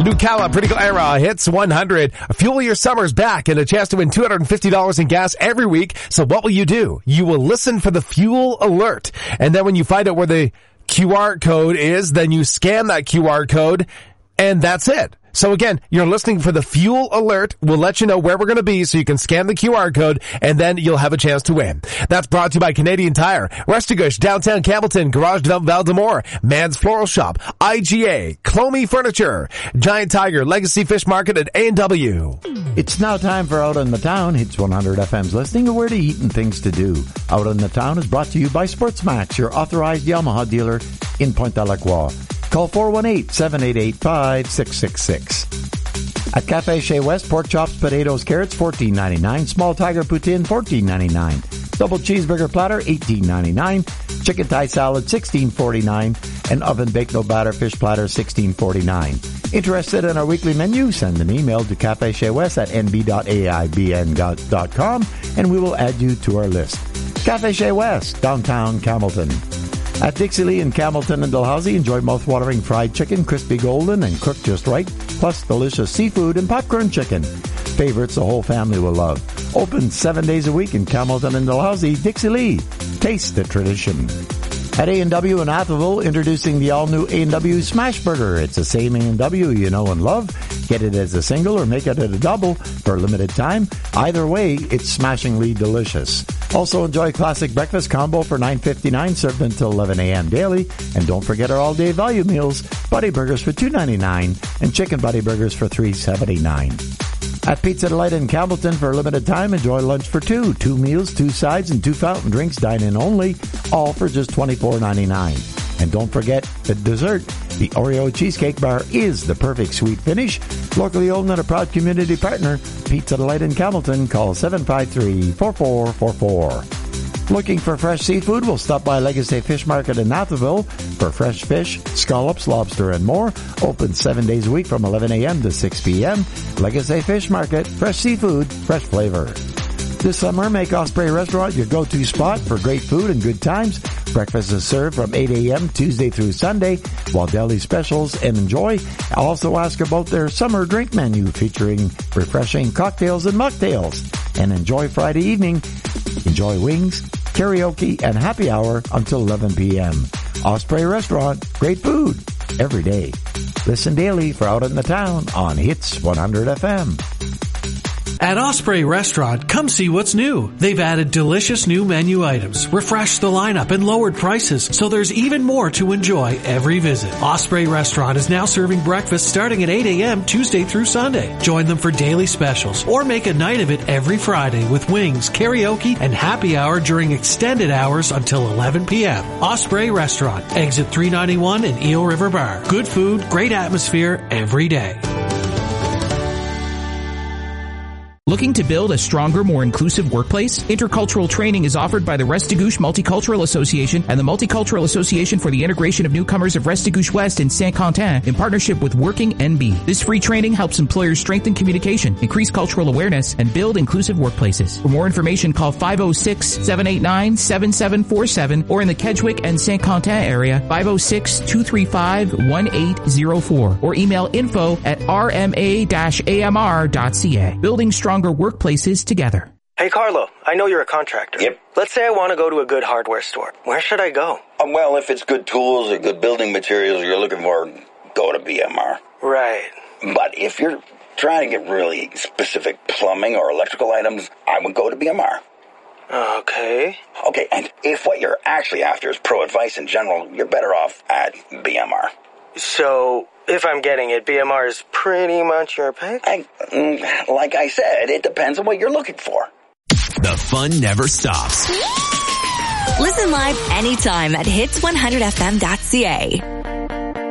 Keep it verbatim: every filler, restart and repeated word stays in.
Nucala, Pretty Era, Hits one hundred. Fuel your summers back and a chance to win two hundred fifty dollars in gas every week. So what will you do? You will listen for the fuel alert. And then when you find out where the Q R code is, then you scan that Q R code, and that's it. So again, you're listening for the fuel alert. We'll let you know where we're going to be so you can scan the Q R code and then you'll have a chance to win. That's brought to you by Canadian Tire, Restigouche, Downtown Campbellton, Garage Val-de-More, Man's Floral Shop, I G A, Clomie Furniture, Giant Tiger, Legacy Fish Market at A and W. It's now time for Out in the Town, Hits one hundred F M's listing of where to eat and things to do. Out in the Town is brought to you by Sportsmax, your authorized Yamaha dealer in Pointe-à-la-Croix. Call four one eight, seven eight eight, five six six six. At Cafe Chez West, pork chops, potatoes, carrots, fourteen ninety-nine. Small tiger poutine, fourteen ninety-nine. Double cheeseburger platter, eighteen ninety-nine. Chicken Thai salad, sixteen forty-nine. And oven baked no batter fish platter, sixteen forty-nine. Interested in our weekly menu? Send an email to Cafe Chez West at n b dot a i b n dot com and we will add you to our list. Cafe Chez West, downtown Campbellton. At Dixie Lee in Campbellton and Dalhousie, enjoy mouth-watering fried chicken, crispy golden and cooked just right, plus delicious seafood and popcorn chicken. Favorites the whole family will love. Open seven days a week in Campbellton and Dalhousie, Dixie Lee. Taste the tradition. At A and W in Atholville, introducing the all-new A and W Smash Burger. It's the same A and W you know and love. Get it as a single or make it at a double for a limited time. Either way, it's smashingly delicious. Also enjoy classic breakfast combo for nine fifty-nine, served until eleven a.m. daily. And don't forget our all-day value meals, Buddy Burgers for two ninety-nine and Chicken Buddy Burgers for three seventy-nine. At Pizza Delight in Campbellton for a limited time, enjoy lunch for two. Two meals, two sides, and two fountain drinks, dine-in only, all for just twenty-four ninety-nine. And don't forget the dessert. The Oreo Cheesecake Bar is the perfect sweet finish. Locally owned and a proud community partner, Pizza Delight in Campbellton. Call seven five three, four four four four. Looking for fresh seafood? We'll stop by Legacy Fish Market in Atholville for fresh fish, scallops, lobster, and more. Open seven days a week from eleven a.m. to six p.m. Legacy Fish Market, fresh seafood, fresh flavor. This summer, make Osprey Restaurant your go-to spot for great food and good times. Breakfast is served from eight a.m. Tuesday through Sunday, while deli specials and enjoy. Also ask about their summer drink menu featuring refreshing cocktails and mocktails. And enjoy Friday evening. Enjoy wings, karaoke, and happy hour until eleven p.m. Osprey Restaurant, great food every day. Listen daily for Out in the Town on Hits one hundred F M. At Osprey Restaurant, come see what's new. They've added delicious new menu items, refreshed the lineup, and lowered prices, so there's even more to enjoy every visit. Osprey Restaurant is now serving breakfast starting at eight a.m. Tuesday through Sunday. Join them for daily specials, or make a night of it every Friday with wings, karaoke, and happy hour during extended hours until eleven p.m. Osprey Restaurant, exit three ninety-one in Eel River Bar. Good food, great atmosphere every day. Looking to build a stronger, more inclusive workplace? Intercultural training is offered by the Restigouche Multicultural Association and the Multicultural Association for the Integration of Newcomers of Restigouche West in Saint-Quentin in partnership with Working N B. This free training helps employers strengthen communication, increase cultural awareness, and build inclusive workplaces. For more information, call five oh six, seven eight nine, seven seven four seven or in the Kedgewick and Saint-Quentin area, five oh six, two three five, one eight oh four or email info at r m a dash a m r dot c a. Building stronger workplaces together. Hey, Carlo, I know you're a contractor. Yep. Let's say I want to go to a good hardware store. Where should I go? Um, well, if it's good tools or good building materials you're looking for, go to B M R. Right. But if you're trying to get really specific plumbing or electrical items, I would go to B M R. Okay. Okay, and if what you're actually after is pro advice in general, you're better off at B M R. So, if I'm getting it, B M R is pretty much your pick? I, like I said, it depends on what you're looking for. The fun never stops. Listen live anytime at hits one hundred f m dot c a.